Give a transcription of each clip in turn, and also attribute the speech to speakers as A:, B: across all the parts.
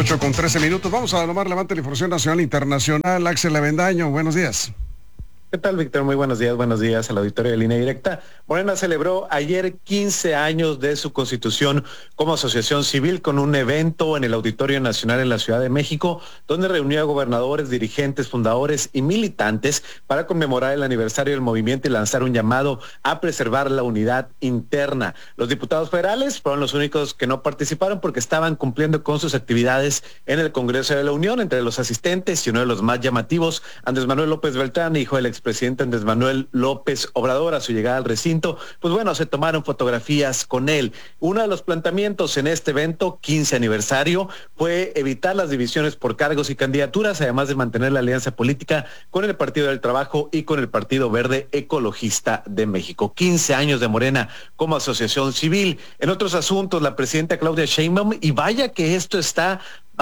A: 8:13. Vamos a nomás levante la información nacional e internacional. Axel Avendaño, buenos días.
B: ¿Qué tal, Víctor? Muy buenos días al auditorio de Línea Directa. Morena celebró ayer 15 años de su constitución como asociación civil con un evento en el Auditorio Nacional en la Ciudad de México, donde reunió a gobernadores, dirigentes, fundadores y militantes para conmemorar el aniversario del movimiento y lanzar un llamado a preservar la unidad interna. Los diputados federales fueron los únicos que no participaron porque estaban cumpliendo con sus actividades en el Congreso de la Unión. Entre los asistentes y uno de los más llamativos, Andrés Manuel López Beltrán, hijo del expresidente Andrés Manuel López Obrador. A su llegada al recinto, pues bueno, se tomaron fotografías con él. Uno de los planteamientos en este evento, 15 aniversario, fue evitar las divisiones por cargos y candidaturas, además de mantener la alianza política con el Partido del Trabajo y con el Partido Verde Ecologista de México. 15 años de Morena como asociación civil. En otros asuntos, la presidenta Claudia Sheinbaum, y vaya que esto está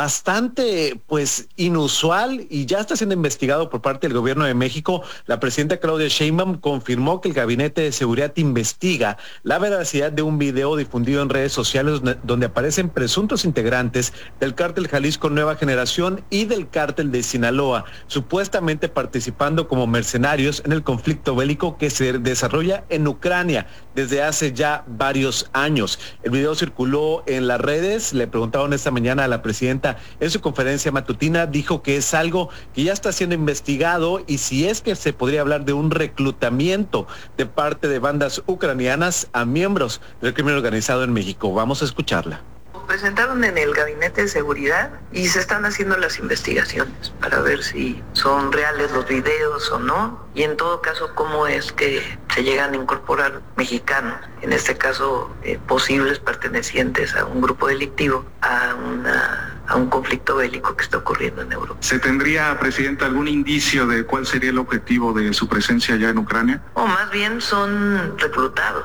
B: bastante inusual y ya está siendo investigado por parte del gobierno de México. La presidenta Claudia Sheinbaum confirmó que el Gabinete de Seguridad investiga la veracidad de un video difundido en redes sociales donde aparecen presuntos integrantes del cártel Jalisco Nueva Generación y del cártel de Sinaloa, supuestamente participando como mercenarios en el conflicto bélico que se desarrolla en Ucrania desde hace ya varios años. El video circuló en las redes. Le preguntaron esta mañana a la presidenta en su conferencia matutina, dijo que es algo que ya está siendo investigado y si es que se podría hablar de un reclutamiento de parte de bandas ucranianas a miembros del crimen organizado en México. Vamos a escucharla.
C: Presentaron en el Gabinete de Seguridad y se están haciendo las investigaciones para ver si son reales los videos o no, y en todo caso cómo es que se llegan a incorporar mexicanos, en este caso posibles pertenecientes a un grupo delictivo, a un conflicto bélico que está ocurriendo en Europa.
D: ¿Se tendría, Presidenta, algún indicio de cuál sería el objetivo de su presencia allá en Ucrania?
C: O más bien son reclutados.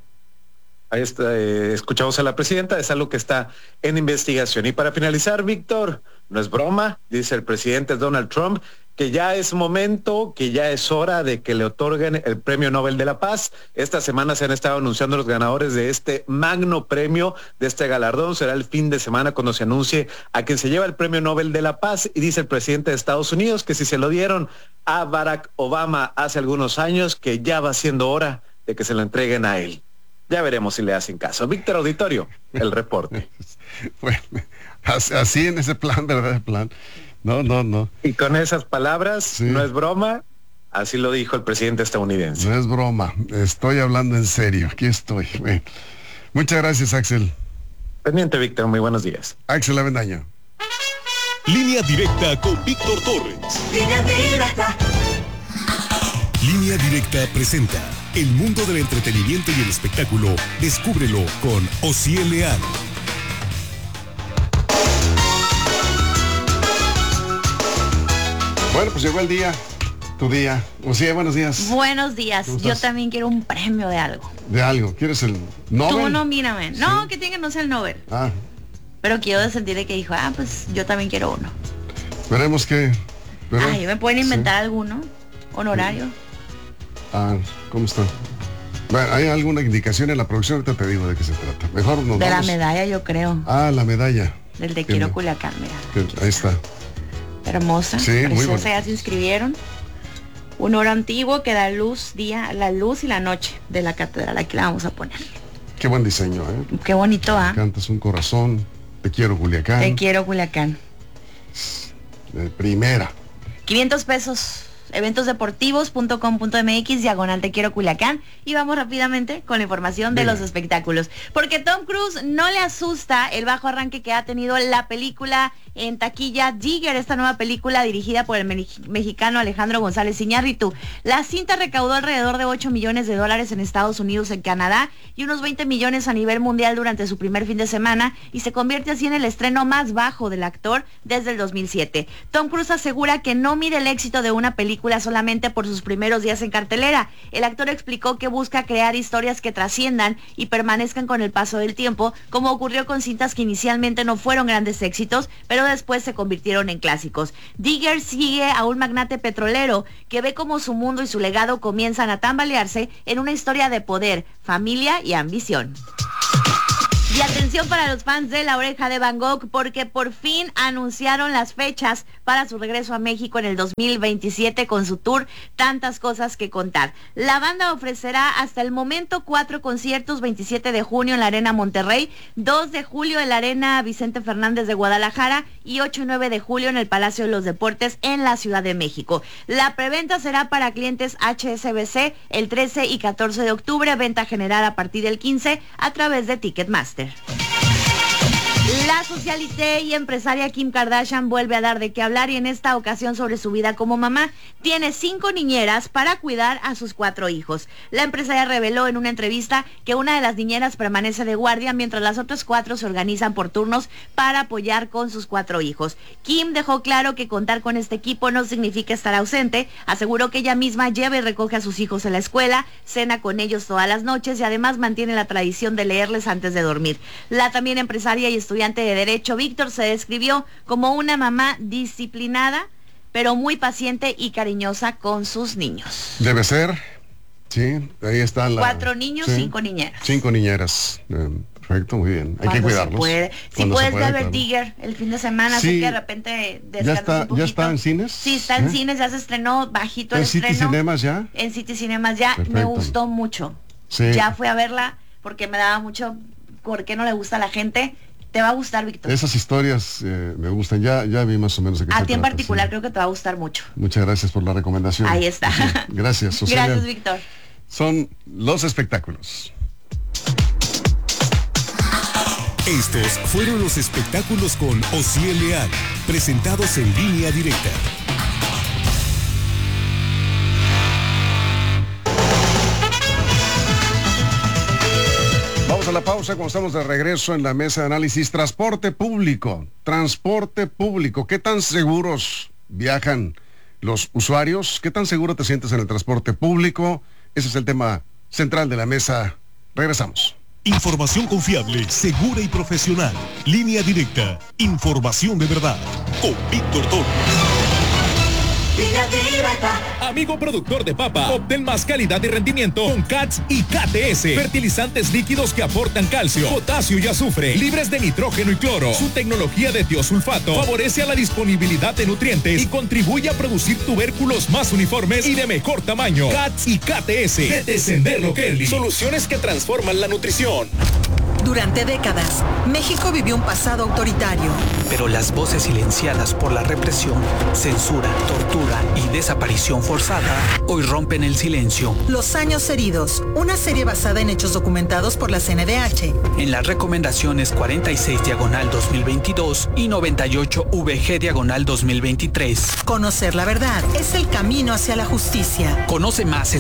B: Ahí está, escuchamos a la presidenta, es algo que está en investigación. Y para finalizar, Víctor, no es broma, dice el presidente Donald Trump, que ya es momento, que ya es hora de que le otorguen el Premio Nobel de la Paz. Esta semana se han estado anunciando los ganadores de este magno premio, de este galardón. Será el fin de semana cuando se anuncie a quien se lleva el Premio Nobel de la Paz. Y dice el presidente de Estados Unidos que si se lo dieron a Barack Obama hace algunos años, que ya va siendo hora de que se lo entreguen a él. Ya veremos si le hacen caso. Víctor Auditorio, el reporte.
A: Bueno, así en ese plan, ¿verdad? El plan. No.
B: Y con esas palabras,
A: sí.
B: No es broma, así lo dijo el presidente estadounidense.
A: No es broma, estoy hablando en serio, aquí estoy. Bueno, muchas gracias, Axel.
B: Pendiente, Víctor, muy buenos días.
A: Axel Avendaño.
E: Línea Directa con Víctor Torres.
F: Línea Directa.
E: Línea Directa presenta el mundo del entretenimiento y el espectáculo. Descúbrelo con Osiel Leal.
A: Bueno, pues llegó el día, tu día. Osiel, buenos días.
G: Buenos días. Yo también quiero un premio de algo.
A: ¿De algo? ¿Quieres el Nobel?
G: Tú no, mírame.
A: Sí.
G: No, que tiene que no sea el Nobel.
A: Ah.
G: Pero quiero sentir de que dijo, pues yo también quiero uno.
A: Veremos qué.
G: Ay, ¿me pueden inventar alguno? Honorario.
A: ¿Cómo está? Bueno, ¿hay alguna indicación en la producción? Ahorita te digo de qué se trata. Mejor nos
G: De
A: vamos.
G: la medalla, yo creo.
A: La medalla.
G: Del de Quiero Culiacán, mira.
A: Ahí está.
G: Hermosa.
A: Sí, muy
G: preciosa,
A: bonita.
G: ya se inscribieron. Un oro antiguo que da la luz y la noche de la catedral. Aquí la vamos a poner.
A: Qué buen diseño, ¿eh?
G: Qué bonito,
A: Cantas un corazón. Te quiero, Culiacán.
G: Te quiero, Culiacán.
A: De primera.
G: 500 pesos. Eventosdeportivos.com.mx / Te Quiero Culiacán. Y vamos rápidamente con la información de los espectáculos. Porque Tom Cruise no le asusta el bajo arranque que ha tenido la película en taquilla Digger, esta nueva película dirigida por el mexicano Alejandro González Iñárritu. La cinta recaudó alrededor de $8 millones en Estados Unidos, en Canadá, y unos 20 millones a nivel mundial durante su primer fin de semana, y se convierte así en el estreno más bajo del actor desde el 2007. Tom Cruise asegura que no mide el éxito de una película solamente por sus primeros días en cartelera. El actor explicó que busca crear historias que trasciendan y permanezcan con el paso del tiempo, como ocurrió con cintas que inicialmente no fueron grandes éxitos, pero después se convirtieron en clásicos. Digger sigue a un magnate petrolero que ve cómo su mundo y su legado comienzan a tambalearse en una historia de poder, familia y ambición. Y atención para los fans de La Oreja de Van Gogh, porque por fin anunciaron las fechas para su regreso a México en el 2027 con su tour Tantas Cosas que Contar. La banda ofrecerá hasta el momento 4 conciertos: 27 de junio en la Arena Monterrey, 2 de julio en la Arena Vicente Fernández de Guadalajara y 8 y 9 de julio en el Palacio de los Deportes en la Ciudad de México. La preventa será para clientes HSBC el 13 y 14 de octubre, venta general a partir del 15 a través de Ticketmaster. La socialité y empresaria Kim Kardashian vuelve a dar de qué hablar, y en esta ocasión sobre su vida como mamá. Tiene 5 niñeras para cuidar a sus 4 hijos. La empresaria reveló en una entrevista que una de las niñeras permanece de guardia mientras las otras 4 se organizan por turnos para apoyar con sus 4 hijos. Kim dejó claro que contar con este equipo no significa estar ausente. Aseguró que ella misma lleva y recoge a sus hijos en la escuela, cena con ellos todas las noches y además mantiene la tradición de leerles antes de dormir. La también empresaria y estudiante de Derecho Víctor se describió como una mamá disciplinada, pero muy paciente y cariñosa con sus niños.
A: Debe ser, sí, ahí está la...
G: 4 niños, sí. 5 niñeras.
A: 5 niñeras, perfecto, muy bien, hay que cuidarlos.
G: Si puedes ver Albert Digger el fin de semana, sí, así que de repente descansas un poquito.
A: ¿Ya está en cines?
G: Sí, está en cines, ya se estrenó bajito el estreno.
A: ¿En City Cinemas ya?
G: En City Cinemas ya, perfecto. Me gustó mucho.
A: Sí.
G: Ya fui a verla porque me daba mucho, ¿por qué no le gusta a la gente? Te va a gustar, Víctor.
A: Esas historias me gustan, ya vi más o menos de qué se trata.
G: A ti en particular, sí. Creo que te va a gustar mucho.
A: Muchas gracias por la recomendación.
G: Ahí está.
A: Sí, gracias, Susana.
G: Gracias, Víctor.
A: Son los espectáculos.
E: Estos fueron los espectáculos con Osiel Leal, presentados en Línea Directa.
A: Vamos a la pausa cuando estamos de regreso en la mesa de análisis. Transporte público. ¿Qué tan seguros viajan los usuarios? ¿Qué tan seguro te sientes en el transporte público? Ese es el tema central de la mesa. Regresamos.
E: Información confiable, segura y profesional. Línea Directa. Información de verdad. Con Víctor Torres.
F: Amigo productor de papa, obtén más calidad y rendimiento con CATS y KTS. Fertilizantes líquidos que aportan calcio, potasio y azufre, libres de nitrógeno y cloro. Su tecnología de tiosulfato favorece a la disponibilidad de nutrientes y contribuye a producir tubérculos más uniformes y de mejor tamaño. CATS y KTS de Descender Kelly. Soluciones que transforman la nutrición.
H: Durante décadas, México vivió un pasado autoritario.
I: Pero las voces silenciadas por la represión, censura, tortura y desaparición forzada hoy rompen el silencio.
H: Los años heridos, una serie basada en hechos documentados por la CNDH.
I: En las recomendaciones 46/2022 y 98/VG/2023.
H: Conocer la verdad es el camino hacia la justicia.
I: Conoce más en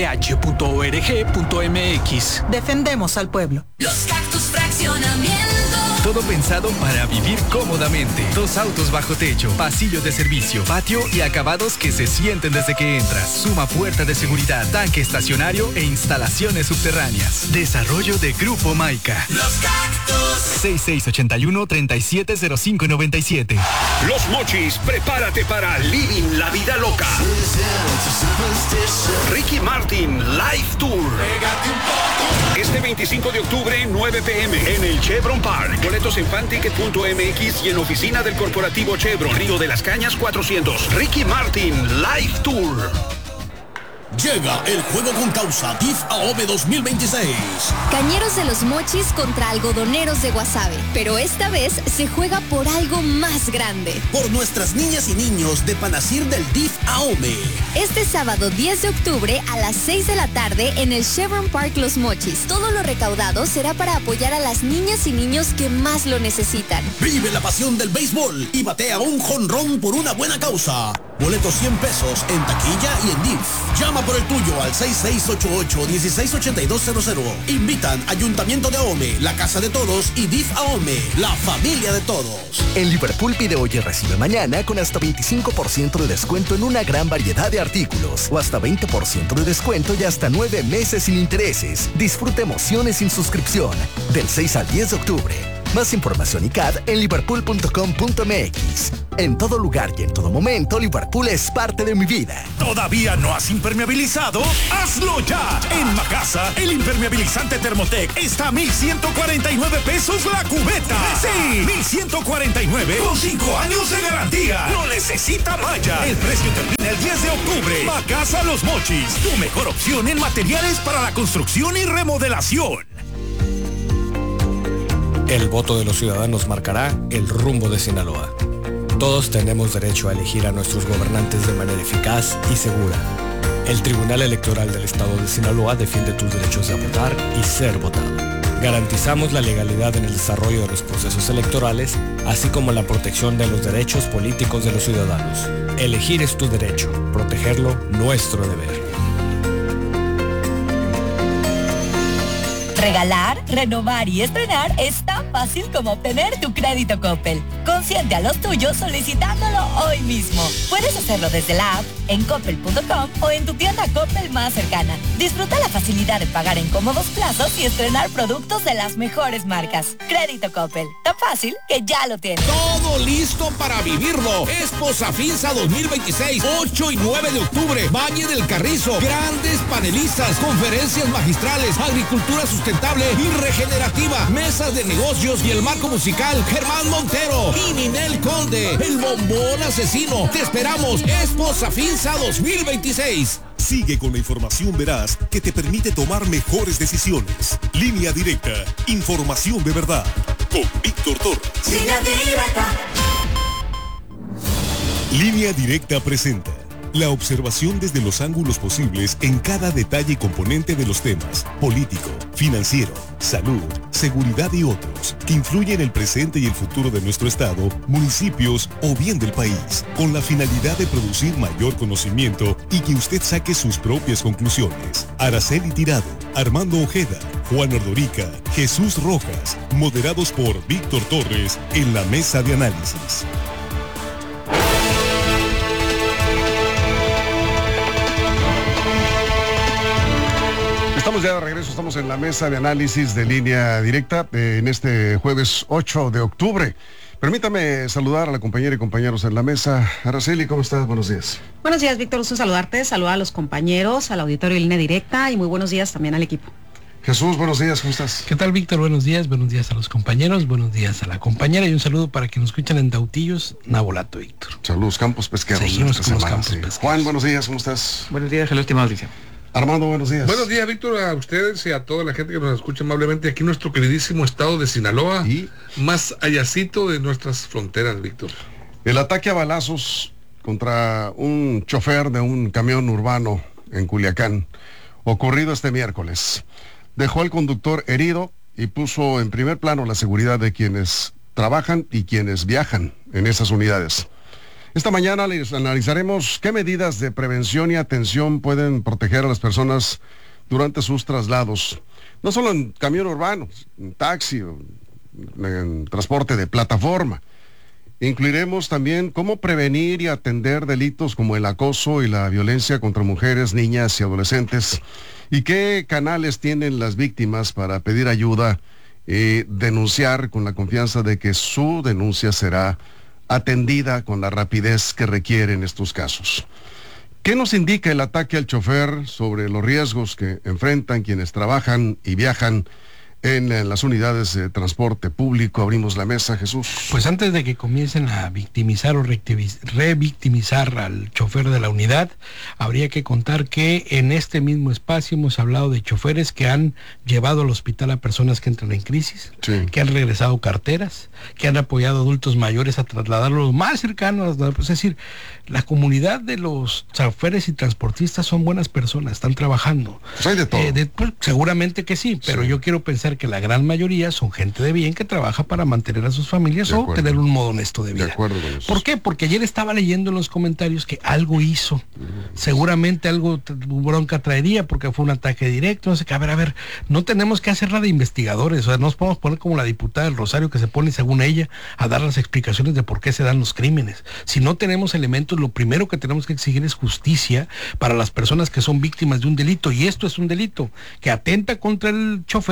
I: cndh.org.mx.
H: Defendemos al pueblo.
J: Los Cactus Fraccionamiento.
K: Todo pensado para vivir cómodamente. 2 autos bajo techo, pasillos de servicio, patio y acabados que se sienten desde que entras. Suma puerta de seguridad, tanque estacionario e instalaciones subterráneas. Desarrollo de Grupo Maica.
J: Los Cactus.
K: 6681-370597.
F: Los Mochis, prepárate para Living la Vida Loca. Ricky Martin Live Tour. Este 25 de octubre, 9 p.m. en el Chevron Park. Boletos en fanticket.mx y en oficina del corporativo Chevron. Río de las Cañas 400. Ricky Martin Live Tour.
L: Llega el juego con causa DIF AOME 2026.
M: Cañeros de los Mochis contra algodoneros de Guasave. Pero esta vez se juega por algo más grande.
L: Por nuestras niñas y niños de Panacir del DIF AOME.
M: Este sábado 10 de octubre a las 6 de la tarde en el Chevron Park Los Mochis. Todo lo recaudado será para apoyar a las niñas y niños que más lo necesitan.
L: Vive la pasión del béisbol y batea un jonrón por una buena causa. Boletos 100 pesos en taquilla y en DIF. Llama por el tuyo al 6688-168200. Invitan Ayuntamiento de Ahome, la Casa de Todos y DIF Ahome, la familia de todos.
N: En Liverpool pide hoy y recibe mañana con hasta 25% de descuento en una gran variedad de artículos o hasta 20% de descuento y hasta 9 meses sin intereses. Disfruta emociones sin suscripción. Del 6 al 10 de octubre. Más información y CAD en liverpool.com.mx. En todo lugar y en todo momento, Liverpool es parte de mi vida.
O: ¿Todavía no has impermeabilizado? ¡Hazlo ya! En Macasa, el impermeabilizante Thermotec está a 1,149 pesos la cubeta. ¡Sí! 1,149 con 5 años de garantía. No necesita malla. El precio termina el 10 de octubre. Macasa Los Mochis, tu mejor opción en materiales para la construcción y remodelación.
P: El voto de los ciudadanos marcará el rumbo de Sinaloa. Todos tenemos derecho a elegir a nuestros gobernantes de manera eficaz y segura. El Tribunal Electoral del Estado de Sinaloa defiende tus derechos de votar y ser votado. Garantizamos la legalidad en el desarrollo de los procesos electorales, así como la protección de los derechos políticos de los ciudadanos. Elegir es tu derecho, protegerlo, nuestro deber.
Q: Regalar, renovar y estrenar es tan fácil como obtener tu crédito Coppel. Consiente a los tuyos solicitándolo hoy mismo. Puedes hacerlo desde la app, en coppel.com o en tu tienda Coppel más cercana. Disfruta la facilidad de pagar en cómodos plazos y estrenar productos de las mejores marcas. Crédito Coppel, tan fácil que ya lo tienes.
L: Todo listo para vivirlo. Expo Safinsa 2026, 8 y 9 de octubre. Valle del Carrizo. Grandes panelistas, conferencias magistrales, agricultura sustentable y regenerativa, mesas de negocios y el marco musical Germán Montero y Ninel Conde, el bombón asesino. Te esperamos, Expo Safinsa 2026.
E: Sigue con la información veraz que te permite tomar mejores decisiones. Línea Directa, información de verdad, con Víctor Torres.
J: Línea Directa.
E: Línea Directa presenta la observación desde los ángulos posibles en cada detalle y componente de los temas político, financiero, salud, seguridad y otros que influyen en el presente y el futuro de nuestro estado, municipios o bien del país, con la finalidad de producir mayor conocimiento y que usted saque sus propias conclusiones. Araceli Tirado, Armando Ojeda, Juan Ordorica, Jesús Rojas, moderados por Víctor Torres en la mesa de análisis.
A: Estamos ya de regreso, estamos en la mesa de análisis de Línea Directa en este jueves 8 de octubre. Permítame saludar a la compañera y compañeros en la mesa. Araceli, ¿cómo estás? Buenos días.
R: Buenos días, Víctor, gusto saludarte, saludar a los compañeros, al auditorio de Línea Directa y muy buenos días también al equipo.
A: Jesús, buenos días, ¿cómo estás?
S: ¿Qué tal, Víctor? Buenos días a los compañeros, buenos días a la compañera y un saludo para quienes nos escuchan en Tautillos, Nabolato, Víctor.
A: Saludos, Campos Pesqueros.
S: Seguimos con los Campos Pesqueros.
A: Juan, buenos días, ¿cómo estás?
T: Buenos días, la última noticia.
A: Armando, buenos días.
U: Buenos días, Víctor, a ustedes y a toda la gente que nos escucha amablemente aquí en nuestro queridísimo estado de Sinaloa, y más allácito de nuestras fronteras, Víctor.
A: El ataque a balazos contra un chofer de un camión urbano en Culiacán, ocurrido este miércoles, dejó al conductor herido y puso en primer plano la seguridad de quienes trabajan y quienes viajan en esas unidades. Esta mañana les analizaremos qué medidas de prevención y atención pueden proteger a las personas durante sus traslados. No solo en camión urbano, en taxi o en transporte de plataforma. Incluiremos también cómo prevenir y atender delitos como el acoso y la violencia contra mujeres, niñas y adolescentes. Y qué canales tienen las víctimas para pedir ayuda y denunciar con la confianza de que su denuncia será atendida con la rapidez que requieren estos casos. ¿Qué nos indica el ataque al chofer sobre los riesgos que enfrentan quienes trabajan y viajan en las unidades de transporte público? Abrimos la mesa, Jesús.
S: Pues antes de que comiencen a victimizar o revictimizar al chofer de la unidad, habría que contar que en este mismo espacio hemos hablado de choferes que han llevado al hospital a personas que entran en crisis, que han regresado carteras, que han apoyado a adultos mayores a trasladarlos más cercanos, es decir, la comunidad de los choferes y transportistas son buenas personas, están trabajando.
A: Pues hay de todo.
S: Pues, seguramente que sí, pero yo quiero pensar que la gran mayoría son gente de bien que trabaja para mantener a sus familias o tener un modo honesto de vida.
A: De acuerdo con eso.
S: ¿Por qué? Porque ayer estaba leyendo en los comentarios que algo hizo. Seguramente algo bronca traería porque fue un ataque directo. No sé qué. A ver, no tenemos que hacerla de investigadores. O sea, no nos podemos poner como la diputada del Rosario que se pone, según ella, a dar las explicaciones de por qué se dan los crímenes. Si no tenemos elementos, lo primero que tenemos que exigir es justicia para las personas que son víctimas de un delito. Y esto es un delito que atenta contra el chofer y por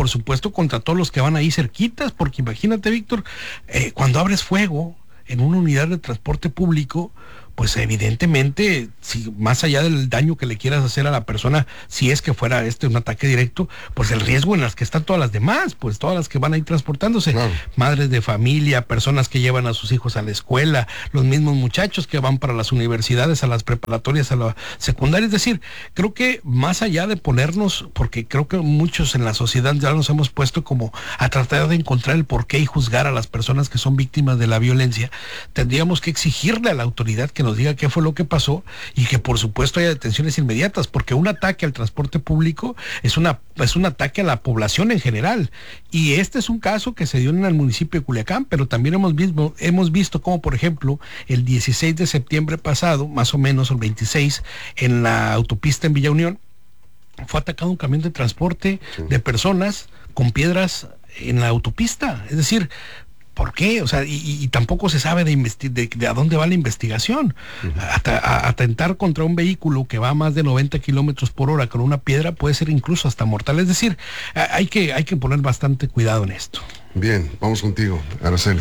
S: por supuesto contra todos los que van ahí cerquitas, porque imagínate, Víctor, cuando abres fuego en una unidad de transporte público, pues evidentemente, si más allá del daño que le quieras hacer a la persona, si es que fuera un ataque directo, pues el riesgo en las que están todas las demás, pues todas las que van a ir transportándose, claro. Madres de familia, personas que llevan a sus hijos a la escuela, los mismos muchachos que van para las universidades, a las preparatorias, a la secundaria. Es decir, creo que más allá de ponernos, porque creo que muchos en la sociedad ya nos hemos puesto como a tratar de encontrar el porqué y juzgar a las personas que son víctimas de la violencia, tendríamos que exigirle a la autoridad que nos diga qué fue lo que pasó y que por supuesto haya detenciones inmediatas, porque un ataque al transporte público es un ataque a la población en general, y este es un caso que se dio en el municipio de Culiacán, pero también hemos visto como, por ejemplo, el 16 de septiembre pasado, más o menos el 26, en la autopista en Villa Unión, fue atacado un camión de transporte de personas con piedras en la autopista. Es decir, ¿por qué? O sea, y tampoco se sabe de a dónde va la investigación. Atentar contra un vehículo que va a más de 90 kilómetros por hora con una piedra puede ser incluso hasta mortal. Es decir, hay que poner bastante cuidado en esto.
A: Bien, vamos contigo, Araceli.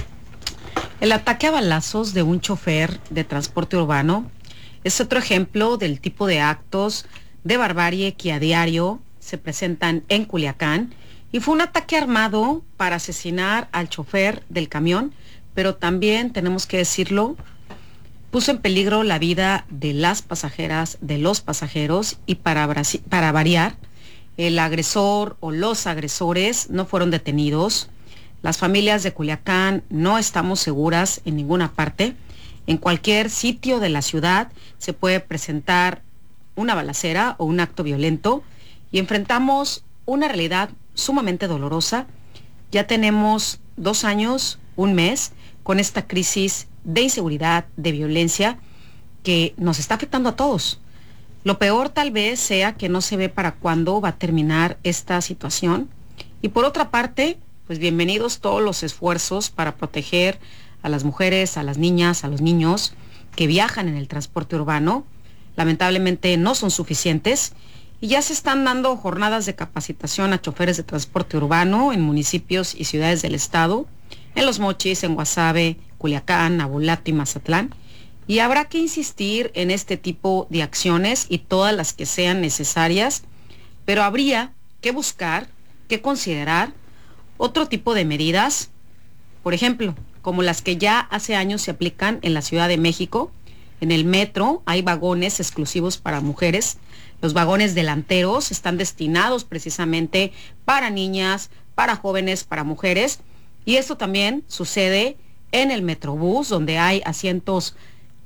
R: El ataque a balazos de un chofer de transporte urbano es otro ejemplo del tipo de actos de barbarie que a diario se presentan en Culiacán. Y fue un ataque armado para asesinar al chofer del camión, pero también, tenemos que decirlo, puso en peligro la vida de las pasajeras, de los pasajeros, y para variar, el agresor o los agresores no fueron detenidos. Las familias de Culiacán no estamos seguras en ninguna parte. En cualquier sitio de la ciudad se puede presentar una balacera o un acto violento, y enfrentamos una realidad sumamente dolorosa. Ya tenemos 2 años, 1 mes, con esta crisis de inseguridad, de violencia, que nos está afectando a todos. Lo peor tal vez sea que no se ve para cuándo va a terminar esta situación. Y por otra parte, pues bienvenidos todos los esfuerzos para proteger a las mujeres, a las niñas, a los niños que viajan en el transporte urbano. Lamentablemente no son suficientes. Y ya se están dando jornadas de capacitación a choferes de transporte urbano en municipios y ciudades del estado, en Los Mochis, en Guasave, Culiacán, Abulato y Mazatlán. Y habrá que insistir en este tipo de acciones y todas las que sean necesarias, pero habría que buscar, que considerar otro tipo de medidas, por ejemplo, como las que ya hace años se aplican en la Ciudad de México. En el metro hay vagones exclusivos para mujeres. Los vagones delanteros están destinados precisamente para niñas, para jóvenes, para mujeres. Y esto también sucede en el Metrobús, donde hay asientos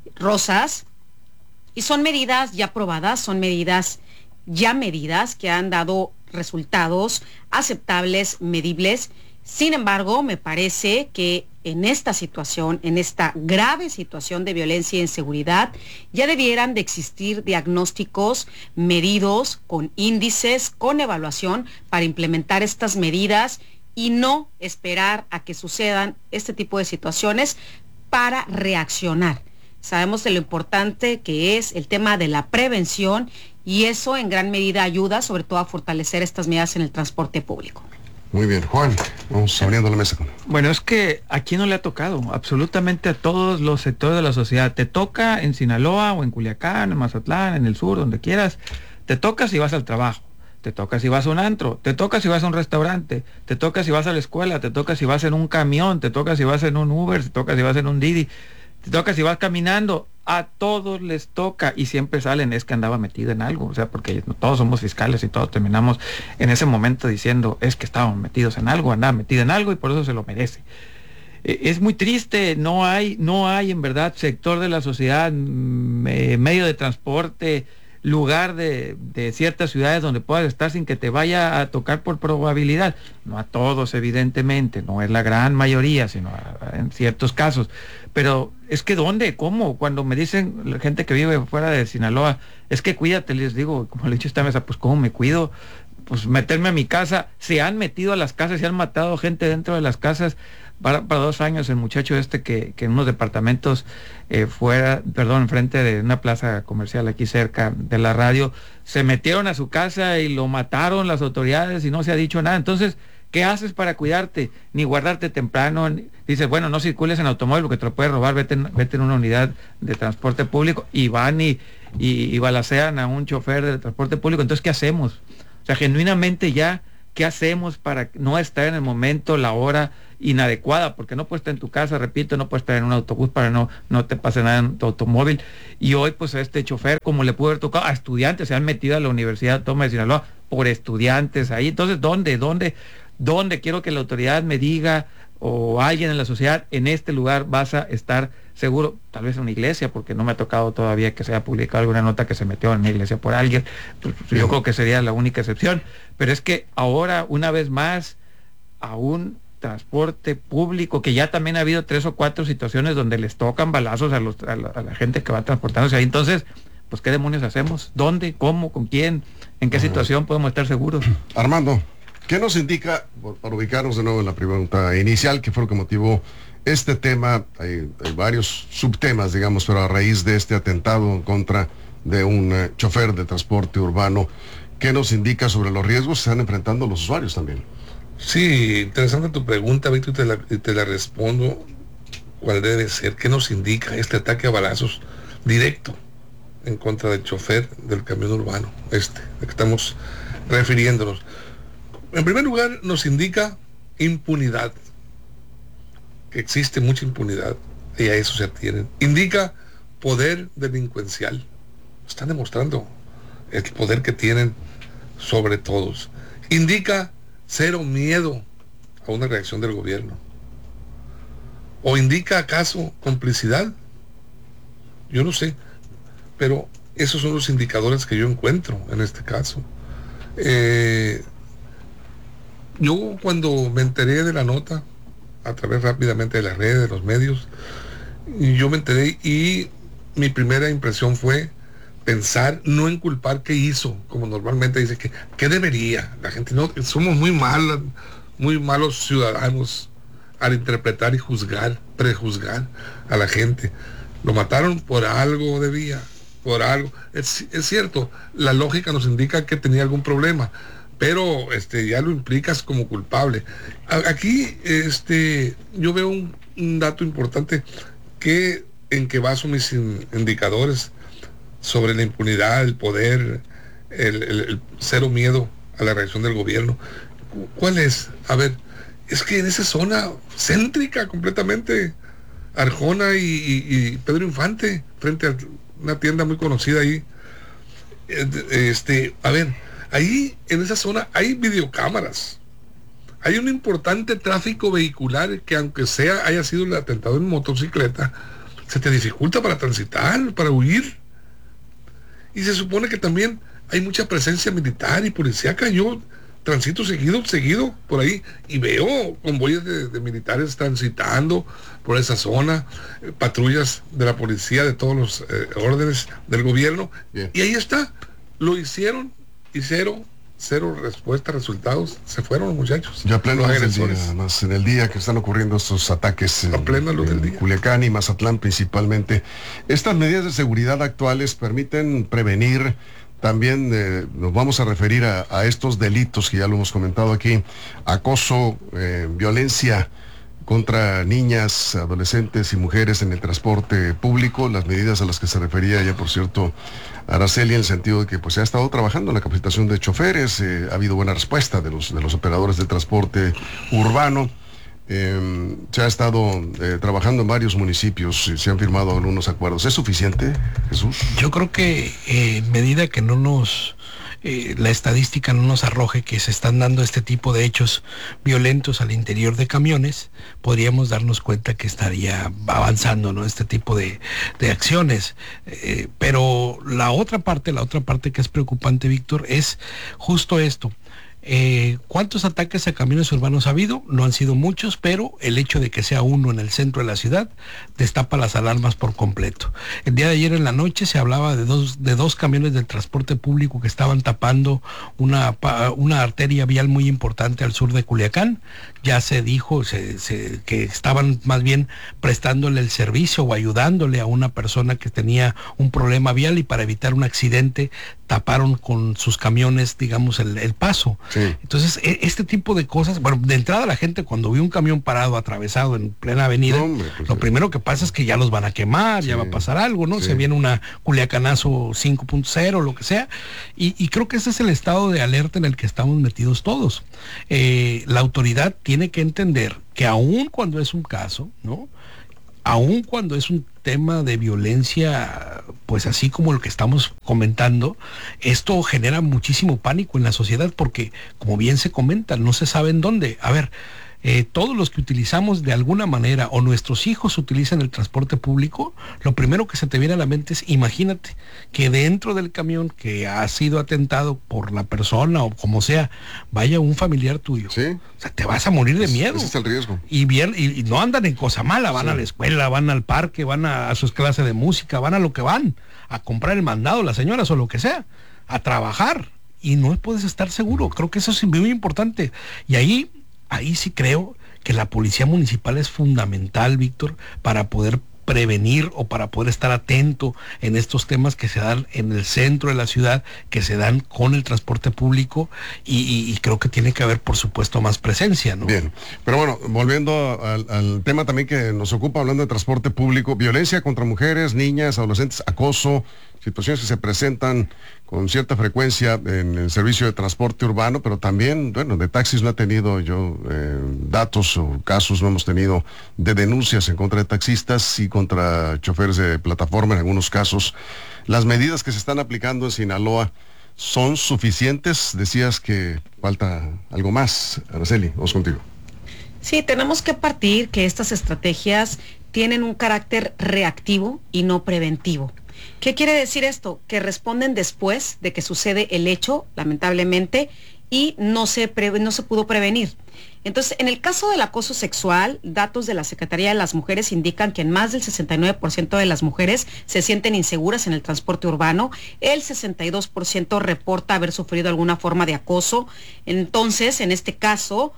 R: rosas. Y son medidas ya probadas, son medidas ya medidas que han dado resultados aceptables, medibles. Sin embargo, me parece que en esta situación, en esta grave situación de violencia e inseguridad, ya debieran de existir diagnósticos medidos con índices, con evaluación para implementar estas medidas y no esperar a que sucedan este tipo de situaciones para reaccionar. Sabemos de lo importante que es el tema de la prevención y eso en gran medida ayuda sobre todo a fortalecer estas medidas en el transporte público.
A: Muy bien, Juan, vamos abriendo la mesa.
T: Bueno, es que a quién no le ha tocado, absolutamente a todos los sectores de la sociedad. Te toca en Sinaloa o en Culiacán, en Mazatlán, en el sur, donde quieras. Te toca si vas al trabajo, te toca si vas a un antro, te toca si vas a un restaurante, te toca si vas a la escuela, te toca si vas en un camión, te toca si vas en un Uber, te toca si vas en un Didi, te toca si vas caminando. A todos les toca y siempre salen, es que andaba metido en algo, o sea, porque todos somos fiscales y todos terminamos en ese momento diciendo, es que estábamos metidos en algo, andaba metido en algo y por eso se lo merece. Es muy triste, no hay en verdad sector de la sociedad, medio de transporte, lugar de ciertas ciudades donde puedas estar sin que te vaya a tocar por probabilidad. No a todos, evidentemente, no es la gran mayoría, sino en ciertos casos. Pero es que ¿dónde? ¿Cómo? Cuando me dicen la gente que vive fuera de Sinaloa, es que cuídate, les digo, como le he dicho a esta mesa, pues ¿cómo me cuido? Pues meterme a mi casa, se han metido a las casas, se han matado gente dentro de las casas para 2 años el muchacho que en unos departamentos enfrente de una plaza comercial aquí cerca de la radio, se metieron a su casa y lo mataron las autoridades y no se ha dicho nada. Entonces, ¿qué haces para cuidarte? Ni guardarte temprano. Dices, bueno, no circules en automóvil porque te lo puedes robar, vete en una unidad de transporte público, y van y balacean a un chofer de transporte público. Entonces, ¿qué hacemos? O sea, genuinamente ya, ¿qué hacemos para no estar en el momento, la hora inadecuada? Porque no puedes estar en tu casa, repito, no puedes estar en un autobús para no te pase nada en tu automóvil. Y hoy, pues, a este chofer, como le pudo haber tocado a estudiantes, se han metido a la Universidad Autónoma de Sinaloa por estudiantes ahí. Entonces, ¿dónde quiero que la autoridad me diga, o alguien en la sociedad, en este lugar vas a estar seguro? Tal vez en una iglesia, porque no me ha tocado todavía que se haya publicado alguna nota que se metió en una iglesia por alguien. Pues, yo creo que sería la única excepción. Pero es que ahora, una vez más, a un transporte público, que ya también ha habido 3 o 4 situaciones donde les tocan balazos a la gente que va transportándose ahí. Entonces, pues, ¿qué demonios hacemos? ¿Dónde? ¿Cómo? ¿Con quién? ¿En qué situación podemos estar seguros?
A: Armando, ¿qué nos indica, para ubicarnos de nuevo en la pregunta inicial, qué fue lo que motivó este tema? Hay varios subtemas, digamos, pero a raíz de este atentado en contra de un chofer de transporte urbano, ¿qué nos indica sobre los riesgos que se están enfrentando los usuarios también?
U: Sí, interesante tu pregunta, Víctor, y te la respondo cuál debe ser. ¿Qué nos indica este ataque a balazos directo en contra del chofer del camión urbano, de que estamos refiriéndonos? En primer lugar, nos indica impunidad, que existe mucha impunidad, y a eso se atienen. Indica poder delincuencial. Están demostrando el poder que tienen sobre todos. Indica cero miedo a una reacción del gobierno. ¿O indica acaso complicidad? Yo no sé, pero esos son los indicadores que yo encuentro en este caso. Yo, cuando me enteré de la nota, a través rápidamente de las redes, de los medios, yo me enteré y mi primera impresión fue pensar, no en culpar qué hizo, como normalmente dice, que debería. La gente no, somos muy malos ciudadanos al interpretar y prejuzgar a la gente. Lo mataron por algo, debía, por algo. Es cierto, la lógica nos indica que tenía algún problema, pero ya lo implicas como culpable. Aquí yo veo un dato importante en que baso mis indicadores sobre la impunidad, el poder, el cero miedo a la reacción del gobierno. ¿Cuál es? A ver, es que en esa zona céntrica completamente, Arjona y Pedro Infante, frente a una tienda muy conocida ahí, a ver, ahí en esa zona hay videocámaras, hay un importante tráfico vehicular que, aunque haya sido el atentado en motocicleta, se te dificulta para transitar, para huir. Y se supone que también hay mucha presencia militar y policíaca. Yo transito seguido por ahí y veo convoyes de militares transitando por esa zona, patrullas de la policía de todos los órdenes del gobierno. Bien. Y ahí está, lo hicieron y cero respuesta, resultados, se fueron los muchachos.
A: Ya pleno del día, además, en el día que están ocurriendo estos ataques en Culiacán y Mazatlán principalmente. Estas medidas de seguridad actuales permiten prevenir también, nos vamos a referir a estos delitos que ya lo hemos comentado aquí: acoso, violencia contra niñas, adolescentes y mujeres en el transporte público, las medidas a las que se refería ya, por cierto, Araceli, en el sentido de que pues se ha estado trabajando en la capacitación de choferes, ha habido buena respuesta de los operadores de transporte urbano, se ha estado trabajando en varios municipios, se han firmado algunos acuerdos. ¿Es suficiente, Jesús?
S: Yo creo que en medida que no nos la estadística no nos arroje que se están dando este tipo de hechos violentos al interior de camiones, podríamos darnos cuenta que estaría avanzando, ¿no?, este tipo de acciones. Pero la otra parte que es preocupante, Víctor, es justo esto. ¿Cuántos ataques a camiones urbanos ha habido? No han sido muchos, pero el hecho de que sea uno en el centro de la ciudad destapa las alarmas por completo. El día de ayer en la noche se hablaba de dos camiones del transporte público que estaban tapando una arteria vial muy importante al sur de Culiacán. Ya se dijo que estaban más bien prestándole el servicio o ayudándole a una persona que tenía un problema vial, y para evitar un accidente taparon con sus camiones, digamos, el paso. Sí. Entonces, este tipo de cosas, bueno, de entrada la gente cuando ve un camión parado, atravesado en plena avenida, lo primero que pasa es que ya los van a quemar, ya va a pasar algo, ¿no? Se viene una Culiacanazo 5.0, lo que sea, y creo que ese es el estado de alerta en el que estamos metidos todos. La autoridad tiene que entender que aun cuando es un caso, ¿no?, aun cuando es un tema de violencia, pues así como lo que estamos comentando, esto genera muchísimo pánico en la sociedad porque, como bien se comenta, no se sabe en dónde. A ver, todos los que utilizamos de alguna manera, o nuestros hijos utilizan el transporte público, lo primero que se te viene a la mente es, imagínate que dentro del camión que ha sido atentado por la persona o como sea, vaya un familiar tuyo. ¿Sí? O sea, te vas a morir de miedo. Ese
A: es el riesgo.
S: Y no andan en cosa mala, van a la escuela, van al parque, van a sus clases de música, van a lo que van, a comprar el mandado, las señoras o lo que sea, a trabajar, y no puedes estar seguro. Creo que eso es muy importante. Y ahí sí creo que la policía municipal es fundamental, Víctor, para poder prevenir o para poder estar atento en estos temas que se dan en el centro de la ciudad, que se dan con el transporte público, y creo que tiene que haber, por supuesto, más presencia, ¿no?
A: Bien, pero bueno, volviendo al tema también que nos ocupa, hablando de transporte público, violencia contra mujeres, niñas, adolescentes, acoso, situaciones que se presentan con cierta frecuencia en el servicio de transporte urbano, pero también, bueno, de taxis no he tenido yo datos o casos, no hemos tenido de denuncias en contra de taxistas y contra choferes de plataforma en algunos casos. Las medidas que se están aplicando en Sinaloa son suficientes. Decías que falta algo más. Araceli, vamos contigo.
R: Sí, tenemos que partir que estas estrategias tienen un carácter reactivo y no preventivo. ¿Qué quiere decir esto? Que responden después de que sucede el hecho, lamentablemente, y no se pudo prevenir. Entonces, en el caso del acoso sexual, datos de la Secretaría de las Mujeres indican que en más del 69% de las mujeres se sienten inseguras en el transporte urbano, el 62% reporta haber sufrido alguna forma de acoso. Entonces, en este caso,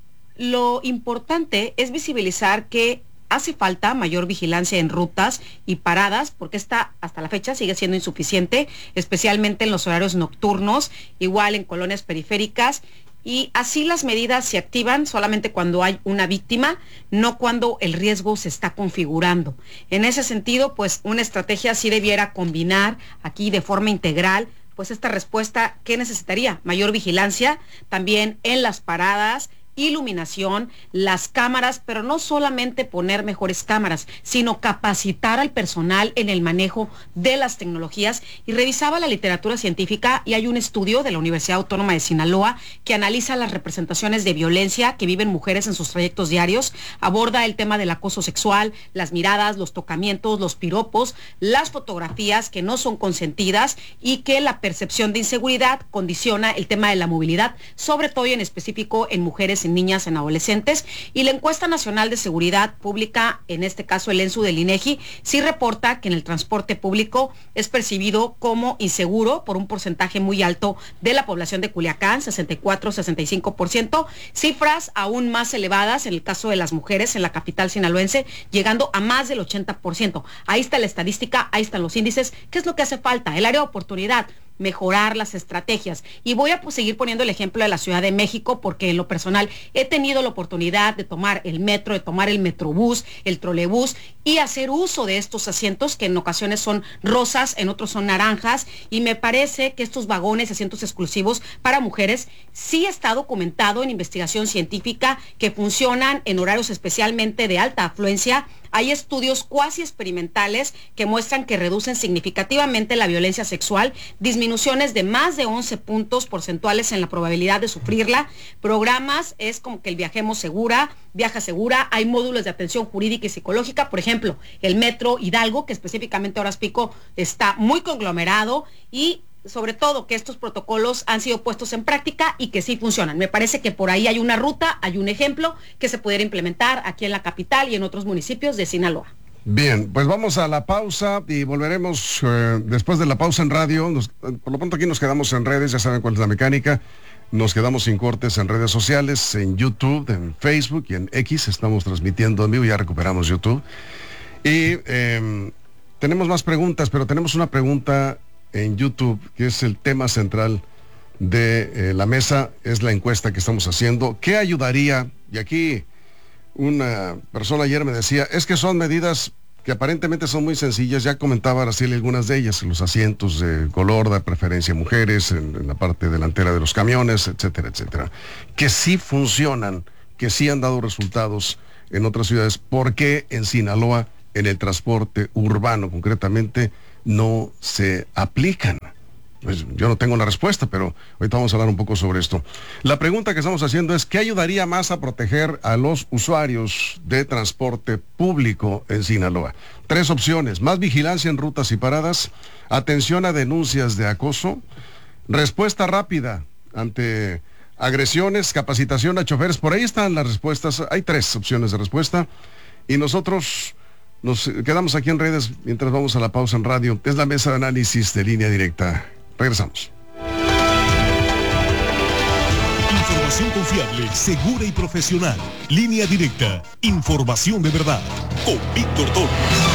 R: lo importante es visibilizar que hace falta mayor vigilancia en rutas y paradas, porque esta hasta la fecha sigue siendo insuficiente, especialmente en los horarios nocturnos, igual en colonias periféricas, y así las medidas se activan solamente cuando hay una víctima, no cuando el riesgo se está configurando. En ese sentido, pues una estrategia sí debiera combinar aquí de forma integral, pues esta respuesta, ¿qué necesitaría? Mayor vigilancia, también en las paradas, iluminación, las cámaras, pero no solamente poner mejores cámaras, sino capacitar al personal en el manejo de las tecnologías. Y revisaba la literatura científica y hay un estudio de la Universidad Autónoma de Sinaloa que analiza las representaciones de violencia que viven mujeres en sus trayectos diarios, aborda el tema del acoso sexual, las miradas, los tocamientos, los piropos, las fotografías que no son consentidas y que la percepción de inseguridad condiciona el tema de la movilidad, sobre todo y en específico en mujeres, en niñas, en adolescentes. Y la encuesta nacional de seguridad pública, en este caso el ENSU del INEGI, sí reporta que en el transporte público es percibido como inseguro por un porcentaje muy alto de la población de Culiacán, 64-65%, cifras aún más elevadas en el caso de las mujeres en la capital sinaloense, llegando a más del 80%. Ahí está la estadística, ahí están los índices. ¿Qué es lo que hace falta? El área de oportunidad, mejorar las estrategias. Y voy a seguir poniendo el ejemplo de la Ciudad de México, porque en lo personal he tenido la oportunidad de tomar el metro, de tomar el metrobús, el trolebús y hacer uso de estos asientos que en ocasiones son rosas, en otros son naranjas, y me parece que estos vagones, asientos exclusivos para mujeres, sí está documentado en investigación científica que funcionan en horarios especialmente de alta afluencia. Hay estudios cuasi experimentales que muestran que reducen significativamente la violencia sexual, disminuciones de más de 11 puntos porcentuales en la probabilidad de sufrirla. Programas es como que el Viaja Segura, hay módulos de atención jurídica y psicológica, por ejemplo, el Metro Hidalgo, que específicamente Horas Pico está muy conglomerado y sobre todo que estos protocolos han sido puestos en práctica y que sí funcionan. Me parece que por ahí hay una ruta, hay un ejemplo que se pudiera implementar aquí en la capital y en otros municipios de Sinaloa.
A: Bien, pues vamos a la pausa y volveremos después de la pausa en radio. Por lo pronto aquí nos quedamos en redes, ya saben cuál es la mecánica. Nos quedamos sin cortes en redes sociales, en YouTube, en Facebook y en X. Estamos transmitiendo en vivo, ya recuperamos YouTube. Y tenemos más preguntas, pero tenemos una pregunta en YouTube, que es el tema central de la mesa, es la encuesta que estamos haciendo. ¿Qué ayudaría? Y aquí una persona ayer me decía, es que son medidas que aparentemente son muy sencillas, ya comentaba Araceli algunas de ellas, los asientos de color, de preferencia mujeres, en la parte delantera de los camiones, etcétera, etcétera, que sí funcionan, que sí han dado resultados en otras ciudades. ¿Por qué en Sinaloa, en el transporte urbano concretamente, no se aplican? Pues yo no tengo la respuesta, pero ahorita vamos a hablar un poco sobre esto. La pregunta que estamos haciendo es, ¿qué ayudaría más a proteger a los usuarios de transporte público en Sinaloa? 3 opciones: más vigilancia en rutas y paradas, atención a denuncias de acoso, respuesta rápida ante agresiones, capacitación a choferes. Por ahí están las respuestas, hay 3 opciones de respuesta y nosotros nos quedamos aquí en redes mientras vamos a la pausa en radio. Es la mesa de análisis de Línea Directa. Regresamos.
E: Información confiable, segura y profesional. Línea Directa. Información de verdad. Con Víctor Torres.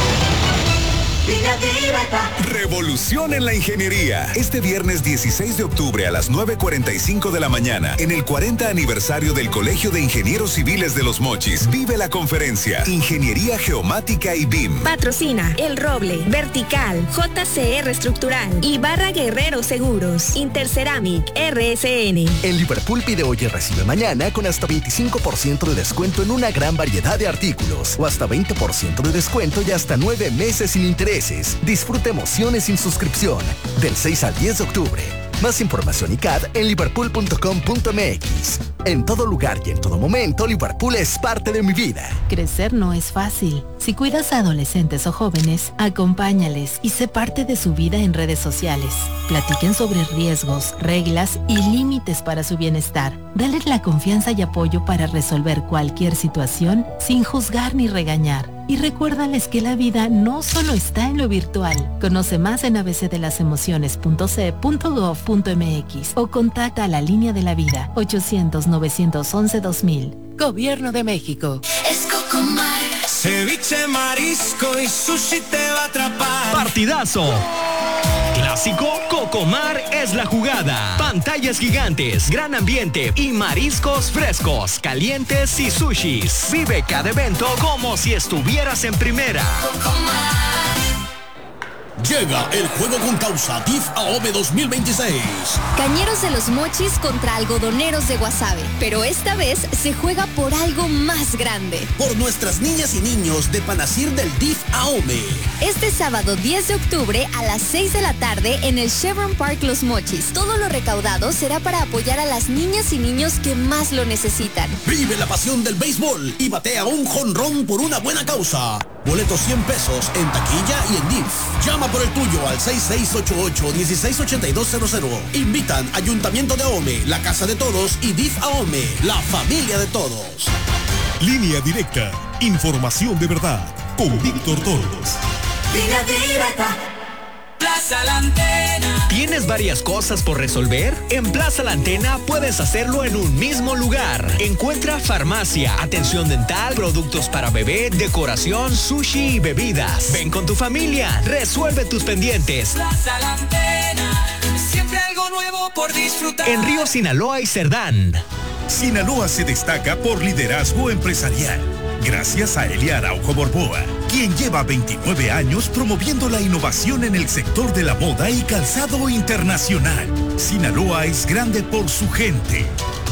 D: Revolución en la ingeniería. Este viernes 16 de octubre a las 9:45 de la mañana, en el 40 aniversario del Colegio de Ingenieros Civiles de Los Mochis, vive la conferencia Ingeniería Geomática y BIM.
V: Patrocina El Roble, Vertical, JCR Estructural y Barra Guerrero Seguros, Interceramic, RSN.
N: En Liverpool pide hoy y recibe mañana con hasta 25% de descuento en una gran variedad de artículos, o hasta 20% de descuento y hasta 9 meses sin interés. Disfruta emociones sin suscripción. Del 6 al 10 de octubre. Más información y CAD en liverpool.com.mx. En todo lugar y en todo momento, Liverpool es parte de mi vida.
W: Crecer no es fácil. Si cuidas a adolescentes o jóvenes, acompáñales y sé parte de su vida en redes sociales. Platiquen sobre riesgos, reglas y límites para su bienestar. Dales la confianza y apoyo para resolver cualquier situación sin juzgar ni regañar. Y recuérdales que la vida no solo está en lo virtual. Conoce más en abcdelasemociones.ce.gov.mx o contacta a la Línea de la Vida 800-911-2000. Gobierno de México.
J: Es Cocomar.
X: Ceviche, marisco y sushi te va a atrapar.
F: Partidazo. Clásico, Cocomar es la jugada. Pantallas gigantes, gran ambiente y mariscos frescos, calientes y sushis. Vive cada evento como si estuvieras en primera.
L: Cocomar. Llega el juego con causa DIF AOME 2026.
M: Cañeros de Los Mochis contra algodoneros de Guasave. Pero esta vez se juega por algo más grande.
L: Por nuestras niñas y niños de Panacir del DIF AOME.
M: Este sábado 10 de octubre a las 6 de la tarde en el Chevron Park Los Mochis. Todo lo recaudado será para apoyar a las niñas y niños que más lo necesitan.
L: Vive la pasión del béisbol y batea un jonrón por una buena causa. Boletos 100 pesos en taquilla y en DIF. Llama por el tuyo al 6688-168200. Invitan Ayuntamiento de Ahome, la Casa de Todos y DIF Ahome, la familia de todos.
E: Línea Directa. Información de verdad. Con Víctor Torres.
J: Línea Directa. Plaza La Antena.
F: ¿Tienes varias cosas por resolver? En Plaza La Antena puedes hacerlo en un mismo lugar. Encuentra farmacia, atención dental, productos para bebé, decoración, sushi y bebidas. Ven con tu familia, resuelve tus pendientes.
J: Plaza La Antena. Siempre algo nuevo por disfrutar.
F: En Río, Sinaloa y Cerdán.
O: Sinaloa se destaca por liderazgo empresarial. Gracias a Elia Araujo Borboa, quien lleva 29 años promoviendo la innovación en el sector de la moda y calzado internacional. Sinaloa es grande por su gente.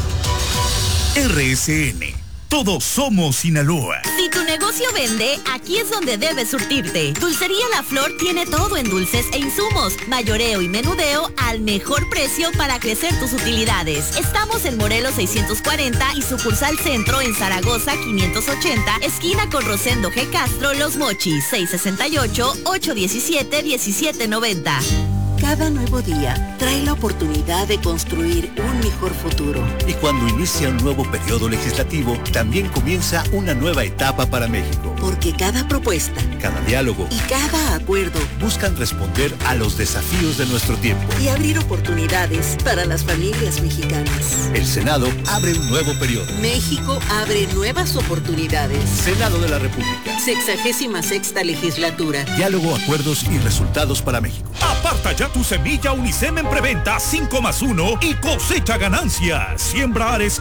O: RSN. Todos somos Sinaloa.
Q: Si tu negocio vende, aquí es donde debes surtirte. Dulcería La Flor tiene todo en dulces e insumos, mayoreo y menudeo al mejor precio para crecer tus utilidades. Estamos en Morelos 640 y sucursal Centro en Zaragoza 580, esquina con Rosendo G. Castro, Los Mochis, 668-817-1790.
B: Cada nuevo día trae la oportunidad de construir un mejor futuro.
C: Y cuando inicia un nuevo periodo legislativo, también comienza una nueva etapa para México.
B: Porque cada propuesta,
C: cada diálogo
B: y cada acuerdo
C: buscan responder a los desafíos de nuestro tiempo
B: y abrir oportunidades para las familias mexicanas.
C: El Senado abre un nuevo periodo.
B: México abre nuevas oportunidades.
C: Senado de la República.
B: 66ª legislatura.
C: Diálogo, acuerdos y resultados para México.
O: Aparta ya tu semilla Unicem en preventa 5+1 y cosecha ganancias. Siembra Ares